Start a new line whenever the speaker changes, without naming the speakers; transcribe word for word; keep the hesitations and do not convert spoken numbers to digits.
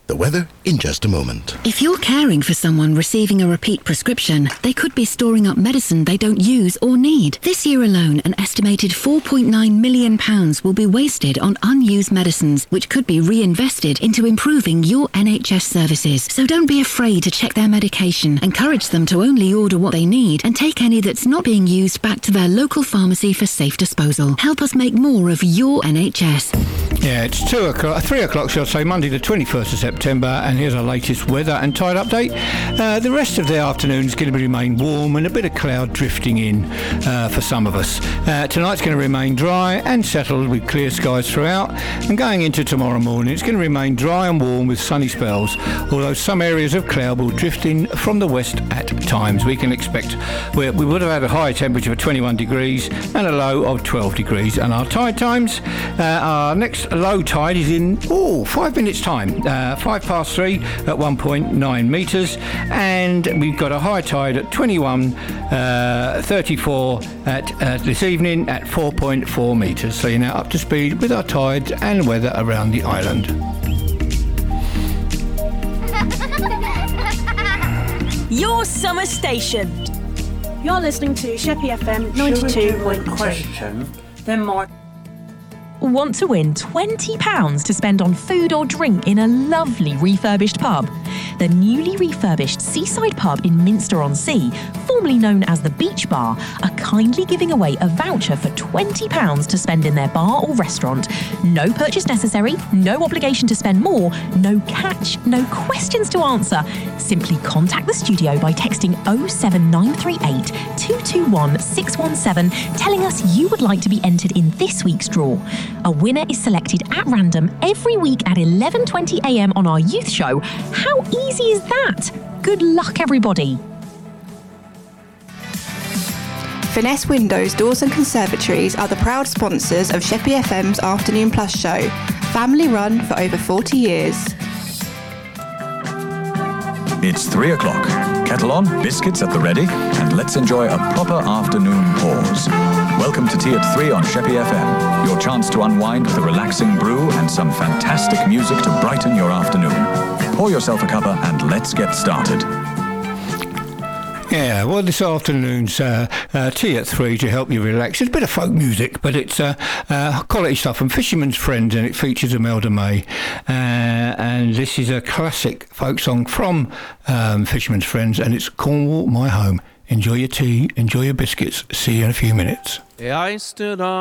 The weather in just a moment.
If you're caring for someone receiving a repeat prescription, they could be storing up medicine they don't use or need. This year alone, an estimated four point nine million pounds will be wasted on unused medicines, which could be reinvested into improving your N H S services. So don't be afraid to check their medication. Encourage them to only order what they need and take any that's not being used back to their local pharmacy for safe disposal. Help us make more of your N H S.
Yeah, it's two o'clock, three o'clock, shall I say, Monday the twenty-first of September, and here's our latest weather and tide update. Uh, the rest of the afternoon is going to remain warm and a bit of cloud drifting in uh, for some of us. Uh, tonight's going to remain dry and settled with clear skies throughout, and going into tomorrow morning it's going to remain dry and warm with sunny spells, although some areas of cloud will drift in from the west at times. We can expect we we would have had a high temperature of twenty-one degrees and a low of twelve degrees, and our tide times, uh, our next low tide is in oh five minutes time, uh, five past three at one point nine metres, and we've got a high tide at twenty-one thirty-four at uh, this evening at four point four metres. So you're now up to speed with our tides and weather around the island.
Your summer station. You're listening to Sheppey F M ninety-two point two.
Question, then my...
Want to win twenty pounds to spend on food or drink in a lovely refurbished pub? The newly refurbished Seaside Pub in Minster-on-Sea, formerly known as the Beach Bar, are kindly giving away a voucher for twenty pounds to spend in their bar or restaurant. No purchase necessary, no obligation to spend more, no catch, no questions to answer. Simply contact the studio by texting oh seven nine three eight, two two one, six one seven, telling us you would like to be entered in this week's draw. A winner is selected at random every week at eleven twenty a m on our youth show. How easy is that? Good luck, everybody.
Finesse Windows, Doors and Conservatories are the proud sponsors of Sheppey F M's Afternoon Plus show. Family run for over forty years.
It's three o'clock. Kettle on, biscuits at the ready, and let's enjoy a proper afternoon pause. Welcome to Tea at three on Sheppey F M, your chance to unwind with a relaxing brew and some fantastic music to brighten your afternoon. Pour yourself a cuppa and let's get started.
Yeah, well, this afternoon's uh, uh, Tea at three to help you relax. It's a bit of folk music, but it's uh, uh, quality stuff from Fisherman's Friends, and it features Imelda May. Uh, and this is a classic folk song from um, Fisherman's Friends, and it's Cornwall, My Home. Enjoy your tea, enjoy your biscuits. See you in a few minutes.
I stood on